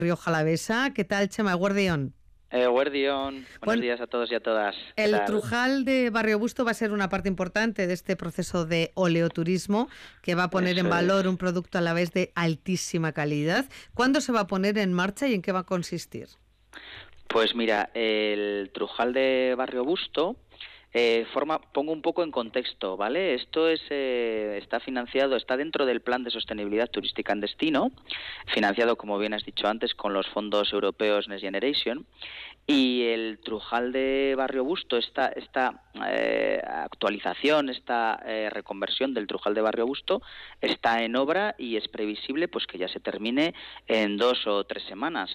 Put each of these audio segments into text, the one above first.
Rioja Alavesa. ¿Qué tal, Chema? Guardión. Buenos Bueno, días a todos y a todas. ¿Qué el tal? Trujal de Barrio Busto va a ser una parte importante de este proceso de oleoturismo que va a poner en Eso es. valor un producto a la vez de altísima calidad. ¿Cuándo se va a poner en marcha y en qué va a consistir? Pues mira, el Trujal de Barrio Busto pongo un poco en contexto, ¿vale? Esto está financiado, está dentro del Plan de Sostenibilidad Turística en Destino, financiado, como bien has dicho antes, con los fondos europeos Next Generation. Y el Trujal de Barrio Busto, esta actualización, esta reconversión del Trujal de Barrio Busto está en obra y es previsible pues que ya se termine en 2 o 3 semanas.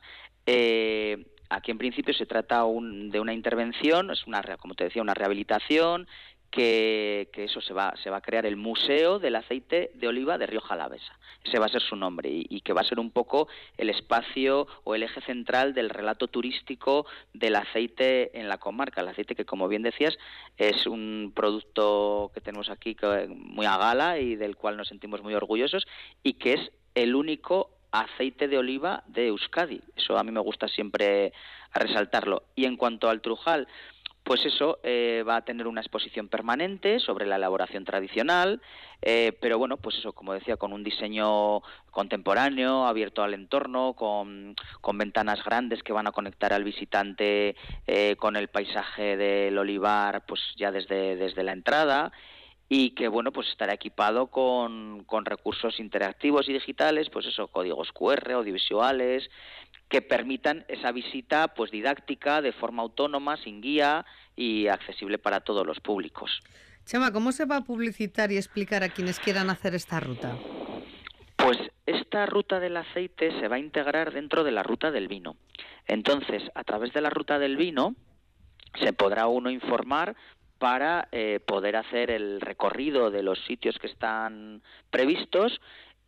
Aquí en principio se trata de una intervención, es como te decía, una rehabilitación, que eso se va a crear el Museo del Aceite de Oliva de Rioja Alavesa. Ese va a ser su nombre y que va a ser un poco el espacio o el eje central del relato turístico del aceite en la comarca. El aceite que, como bien decías, es un producto que tenemos aquí muy a gala y del cual nos sentimos muy orgullosos y que es el único aceite de oliva de Euskadi. Eso a mí me gusta siempre resaltarlo. Y en cuanto al Trujal, pues eso, va a tener una exposición permanente sobre la elaboración tradicional, pero bueno, pues eso, como decía, con un diseño contemporáneo, abierto al entorno, con ventanas grandes que van a conectar al visitante con el paisaje del olivar, pues ya desde la entrada, y que bueno, pues estará equipado con recursos interactivos y digitales, pues eso, códigos QR, audiovisuales, que permitan esa visita pues didáctica, de forma autónoma, sin guía y accesible para todos los públicos. Chema, ¿cómo se va a publicitar y explicar a quienes quieran hacer esta ruta? Pues esta ruta del aceite se va a integrar dentro de la ruta del vino. Entonces, a través de la ruta del vino se podrá uno informar para poder hacer el recorrido de los sitios que están previstos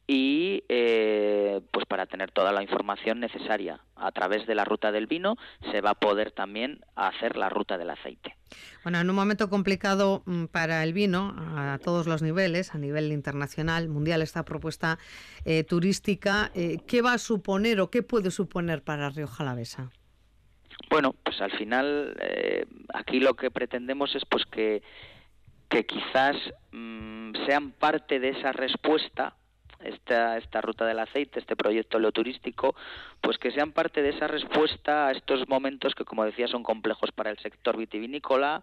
y pues para tener toda la información necesaria. A través de la ruta del vino se va a poder también hacer la ruta del aceite. Bueno, en un momento complicado para el vino, a todos los niveles, a nivel internacional, mundial, esta propuesta turística, ¿qué va a suponer o qué puede suponer para Rioja Alavesa? Bueno, pues al final aquí lo que pretendemos es pues que quizás sean parte de esa respuesta, esta ruta del aceite, este proyecto oleoturístico, pues que sean parte de esa respuesta a estos momentos que, como decía, son complejos para el sector vitivinícola.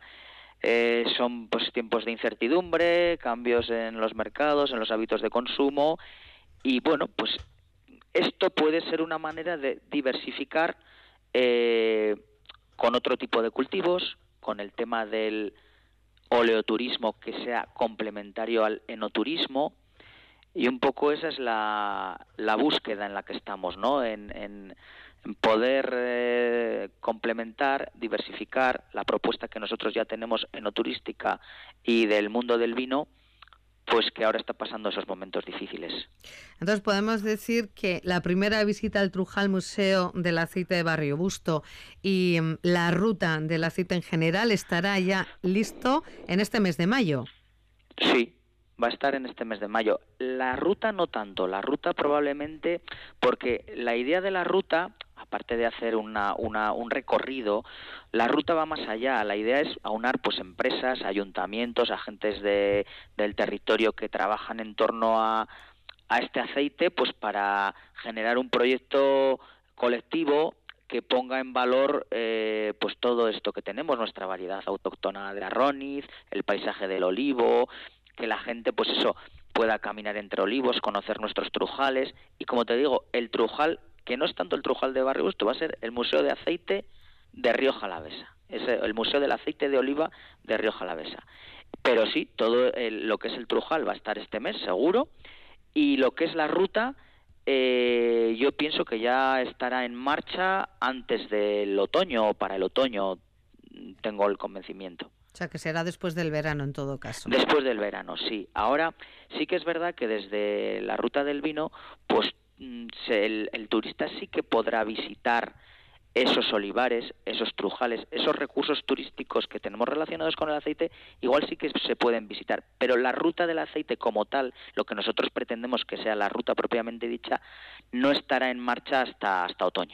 Son pues tiempos de incertidumbre, cambios en los mercados, en los hábitos de consumo, y bueno, pues esto puede ser una manera de diversificar con otro tipo de cultivos, con el tema del oleoturismo que sea complementario al enoturismo, y un poco esa es la búsqueda en la que estamos, ¿no? En poder complementar, diversificar la propuesta que nosotros ya tenemos enoturística y del mundo del vino, pues que ahora está pasando esos momentos difíciles. Entonces podemos decir que la primera visita al Trujal Museo del Aceite de Barrio Busto y la ruta del aceite en general estará ya listo en este mes de mayo. Sí, va a estar en este mes de mayo. La ruta no tanto, la ruta probablemente, porque la idea de la ruta, aparte de hacer un recorrido, la ruta va más allá. La idea es aunar pues empresas, ayuntamientos, agentes del territorio que trabajan en torno a este aceite, pues para generar un proyecto colectivo que ponga en valor pues todo esto que tenemos, nuestra variedad autóctona de arroniz, el paisaje del olivo, que la gente pues eso pueda caminar entre olivos, conocer nuestros trujales, y como te digo, el trujal, que no es tanto el Trujal de Barrio Busto, va a ser el Museo de Aceite de Rioja Alavesa, es el Museo del Aceite de Oliva de Rioja Alavesa. Pero sí, todo lo que es el Trujal va a estar este mes, seguro, y lo que es la ruta, yo pienso que ya estará en marcha antes del otoño o para el otoño, tengo el convencimiento. O sea, que será después del verano en todo caso. Después del verano, sí. Ahora sí que es verdad que desde la ruta del vino, pues el turista sí que podrá visitar esos olivares, esos trujales, esos recursos turísticos que tenemos relacionados con el aceite, igual sí que se pueden visitar, pero la ruta del aceite como tal, lo que nosotros pretendemos que sea la ruta propiamente dicha, no estará en marcha hasta otoño.